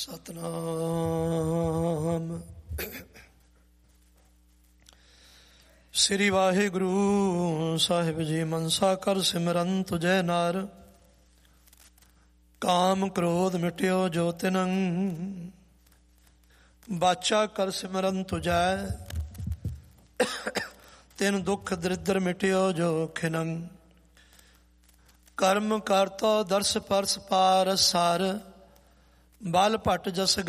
ਸਤਨਾਮ। ਸ੍ਰੀ ਵਾਹਿਗੁਰੂ ਸਾਹਿਬ ਜੀ। ਮਨਸਾ ਕਰ ਸਿਮਰਨ ਤੁਜੈ ਨਾਰ, ਕਾਮ ਕ੍ਰੋਧ ਮਿਟਿਓ ਜੋ ਤਿਨੰ। ਬਾਚਾ ਕਰ ਸਿਮਰਨ ਤੁਜੈ, ਤਿਨ ਦੁਖ ਦਰਿਦਰ ਮਿਟਿਓ ਜੋ ਖਿਨੰ। ਕਰਮ ਕਰਤੋ ਦਰਸ ਪਰਸ ਪਾਰ ਸਾਰ, ਬਲ ਭਟ ਜਸ